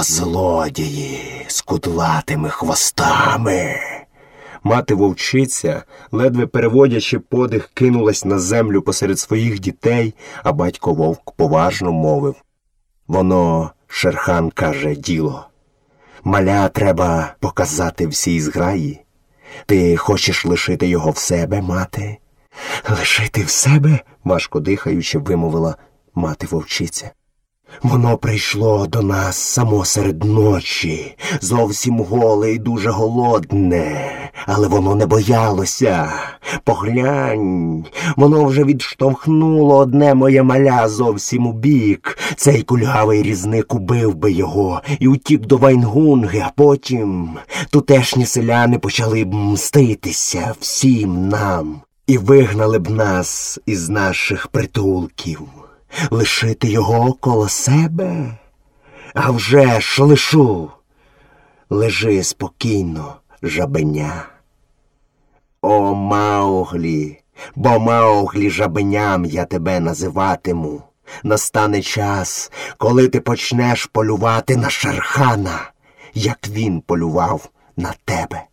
Два злодії з кудлатими хвостами. Мати-вовчиця, ледве переводячи подих, кинулась на землю посеред своїх дітей, а батько-вовк поважно мовив: «Воно, Шерхан каже, діло. Маля треба показати всій зграї. Ти хочеш лишити його в себе, мати?» «Лишити в себе?» – важко дихаючи, вимовила мати-вовчиця. «Воно прийшло до нас само серед ночі, зовсім голе і дуже голодне, але воно не боялося. Поглянь, воно вже відштовхнуло одне моє маля зовсім у бік. Цей кульгавий різник убив би його і утік до Вайнгунги, а потім тутешні селяни почали б мститися всім нам і вигнали б нас із наших притулків. Лишити його коло себе? А вже ж лишу. Лежи спокійно, жабеня». «О, Мауглі, бо Мауглі жабеням я тебе називатиму. Настане час, коли ти почнеш полювати на Шерхана, як він полював на тебе».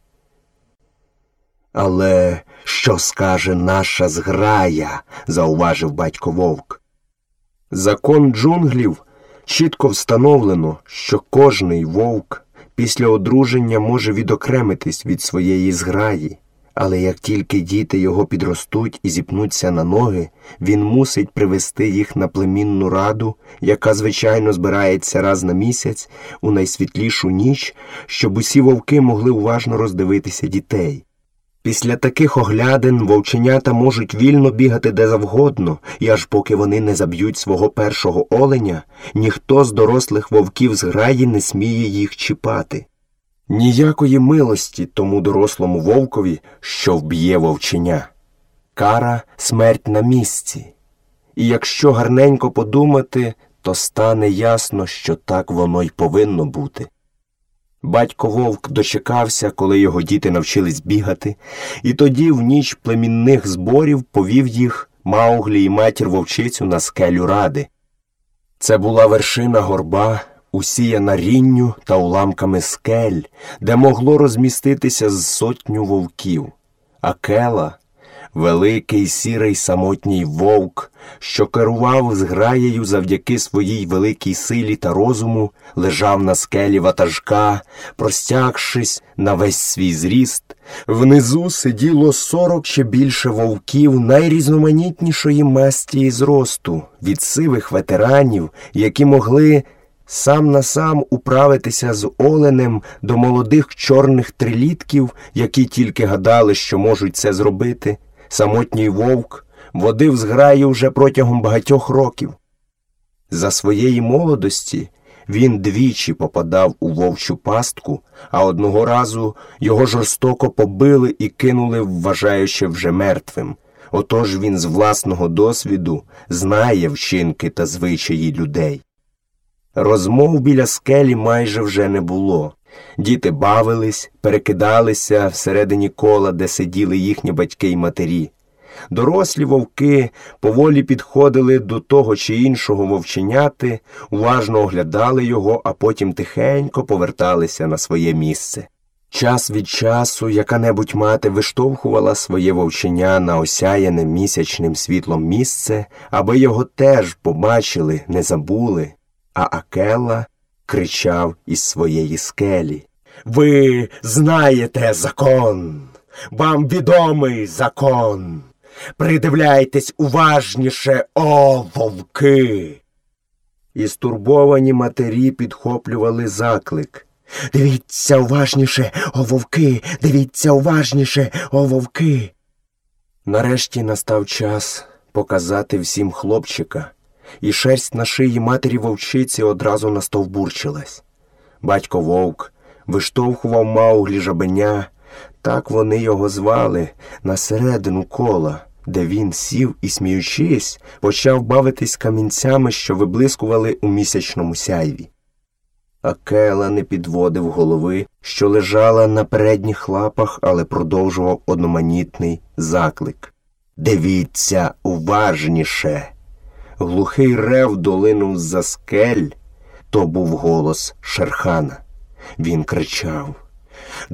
«Але що скаже наша зграя?» – зауважив батько-вовк. Закон джунглів чітко встановлено, що кожний вовк після одруження може відокремитись від своєї зграї, але як тільки діти його підростуть і зіпнуться на ноги, він мусить привести їх на племінну раду, яка, звичайно, збирається раз на місяць у найсвітлішу ніч, щоб усі вовки могли уважно роздивитися дітей. Після таких оглядин вовченята можуть вільно бігати де завгодно, і аж поки вони не заб'ють свого першого оленя, ніхто з дорослих вовків зграї не сміє їх чіпати. Ніякої милості тому дорослому вовкові, що вб'є вовченя. Кара – смерть на місці. І якщо гарненько подумати, то стане ясно, що так воно й повинно бути. Батько-вовк дочекався, коли його діти навчились бігати, і тоді в ніч племінних зборів повів їх, Мауглі і матір-вовчицю, на скелю ради. Це була вершина горба, усіяна рінню та уламками скель, де могло розміститися з 100 вовків. Акела, великий сірий самотній вовк, що керував зграєю завдяки своїй великій силі та розуму, лежав на скелі ватажка, простягшись на весь свій зріст. Внизу сиділо 40 чи більше вовків найрізноманітнішої масті і зросту, від сивих ветеранів, які могли сам на сам управитися з оленем, до молодих чорних трилітків, які тільки гадали, що можуть це зробити. Самотній вовк водив зграю вже протягом багатьох років. За своєї молодості він двічі попадав у вовчу пастку, а одного разу його жорстоко побили і кинули, вважаючи вже мертвим. Отож він з власного досвіду знає вчинки та звичаї людей. Розмов біля скелі майже вже не було. Діти бавились, перекидалися всередині кола, де сиділи їхні батьки й матері. Дорослі вовки поволі підходили до того чи іншого вовченяти, уважно оглядали його, а потім тихенько поверталися на своє місце. Час від часу яка-небудь мати виштовхувала своє вовченя на осяяне місячним світлом місце, аби його теж побачили, не забули. А Акела кричав із своєї скелі: «Ви знаєте закон! Вам відомий закон! Придивляйтесь уважніше, о вовки!» І стурбовані матері підхоплювали заклик: «Дивіться уважніше, о вовки! Дивіться уважніше, о вовки!» Нарешті настав час показати всім хлопчика, і шерсть на шиї матері-вовчиці одразу настовбурчилась. Батько-вовк виштовхував Мауглі жабеня, так вони його звали, на середину кола, де він сів і, сміючись, почав бавитись камінцями, що виблискували у місячному сяйві. Акела не підводив голови, що лежала на передніх лапах, але продовжував одноманітний заклик: «Дивіться уважніше!» Глухий рев долинув з-за скель, То був голос Шерхана. Він кричав: